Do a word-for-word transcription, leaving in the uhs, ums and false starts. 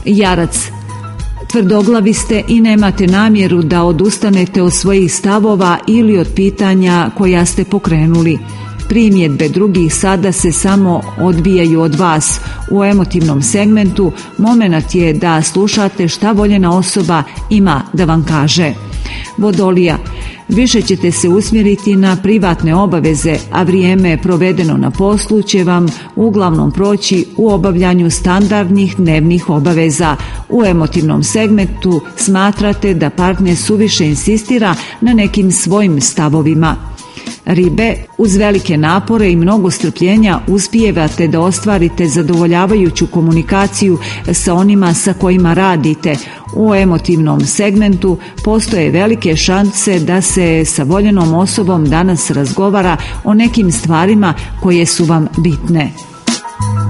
Jarac. Tvrdoglavi ste i nemate namjeru da odustanete od svojih stavova ili od pitanja koja ste pokrenuli. Primjedbe drugih sada se samo odbijaju od vas. U emotivnom segmentu momenat je da slušate šta voljena osoba ima da vam kaže. Vodolija. Više ćete se usmjeriti na privatne obaveze, a vrijeme provedeno na poslu će vam uglavnom proći u obavljanju standardnih dnevnih obaveza. U emotivnom segmentu smatrate da partner suviše insistira na nekim svojim stavovima. Ribe, uz velike napore i mnogo strpljenja uspijevate da ostvarite zadovoljavajuću komunikaciju sa onima sa kojima radite. U emotivnom segmentu postoje velike šanse da se sa voljenom osobom danas razgovara o nekim stvarima koje su vam bitne.